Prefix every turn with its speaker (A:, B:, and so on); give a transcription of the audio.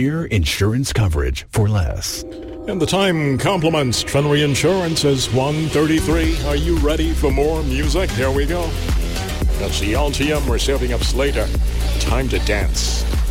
A: Premier insurance coverage for less.
B: And the time compliments Trinity Insurance is 1:33. Are you ready for more music? Here we go. That's the LTM. We're serving up Slater. Time to dance.